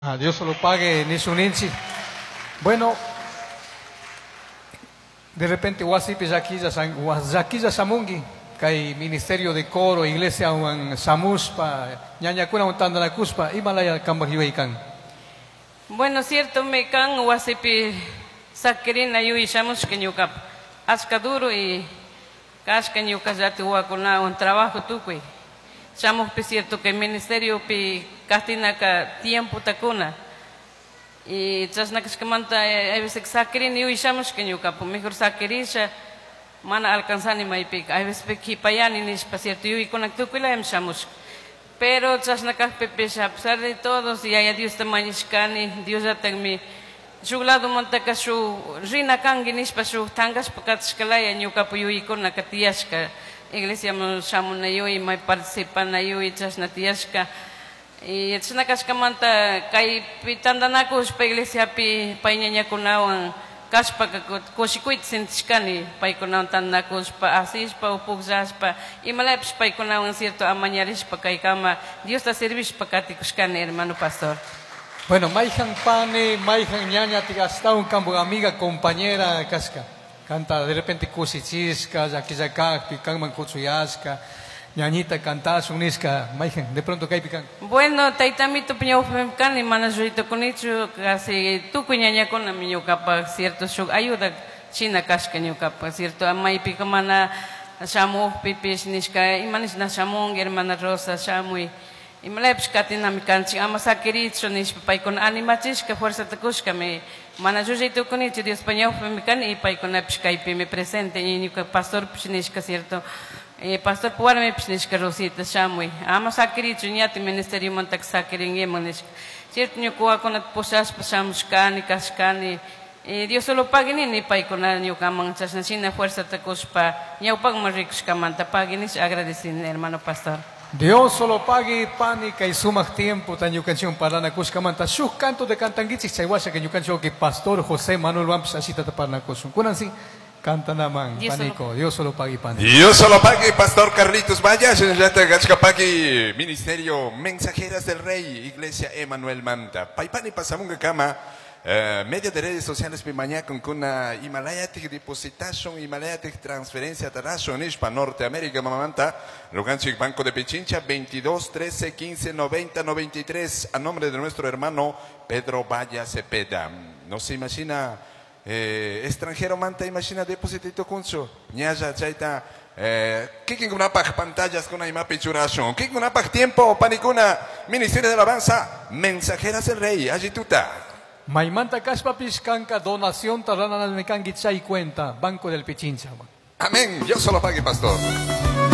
Dios se lo pague ni su ninchi. Bueno, de repente wasipi Yaquilla Samungi, que hay ministerio de coro, iglesia un Samuspa, ñañacuna un Tandanakuspa, Himalaya Cambajiweikan. Bueno, cierto, me can wasipi saquerina y shamus que ñucap. Asca duro y casca ñucas ya te con un trabajo tuqui. Chamos pe cierto que el ministerio pe castina ka tiempo tacuna. Y chasna que manta a veces saquerin y shamus que ñucap. Mejor saquerisha mana alcanzani mai pe. A veces pe kipayani ni pa cierto y con actuquila em shamus. Pero chasna ka pepe a pesar de todos y a Dios te manishkani, Dios ya tenmi. Juglado monta ka su rina kangi nispa su tangas pakatskala ñucap y con la katiaska. Iglesia shamun na yui may participan na yui chas na tiyaska y tsna kaskamanta kay pitandanakos pa iglesia pi painanya kunawan kaspa kosikuit sintiskani pay kunawan tanakos pa asis pa upugzas pa imalaps pay kunawan cierto amañaris pa kay kama Dios ta service pa katikuskani hermano pastor. Bueno, maijan pane, maijan ñaña tigasta un campo amiga compañera casca. Canta de repente cosichisca, yaquillacá, picanman cutsuyasca, ñañita cantas unisca, maijen, de pronto cae pican. Bueno, taitamito piño femcan y manajurito con hecho casi tu cuñaña con la miño capa, cierto, ayuda china casca ño capa, cierto, amai picamana shamu pipis nisca, y manis na shamong, hermana Rosa, shamui. Y me la pescatina mi canchi, ama saquericho nis pai con animachis que fuerza te cusca me manajurito con hecho de español femcan y pai con la pescaipe me presente y ni que pastor pisnisca, cierto. Pastor puarme pisnisca Rosita shamui. Ama saquericho ñati ministerio montax saquerin yemonis. Cierto ni coa con at posas pasamos cani cascani. Dios solo pague ni pai con la ni camanchas na fuerza te cuspa. Ni upag maricos camanta paguinis agradecen hermano pastor. Dios solo pague pánica y suma tiempo tan yo canción para la cuscamanta. Sus cantos de cantanguichis chaiguasha que yo canción que pastor José Manuel Vamps así te para la cosun. Curansi canta naman panico. Dios solo pague pánico. Dios solo pague pastor Carlitos Vallas en el Gachcapaqui Ministerio Mensajeras del Rey Iglesia Emanuel Manta. Paipani pasamunga cama. Media de redes sociales pimaña con una Himalaya depositación Himalaya transferencia tarasón para Norteamérica mamanta Luganchik Banco de Pichincha 22 13 15 90 93 a nombre de nuestro hermano Pedro Valla Cepeda. No se imagina extranjero manta imagina depositito kunso ñaya chaita kicking una pag pantallas con una pichuración kicking una pag tiempo panicuna Ministerio de Alabanza Mensajeras del Rey agituta. Maimanta Caspa Piscanca, donación tarana mecanguitzai cuenta, Banco del Pichincha. Amén. Dios solo pague, pastor.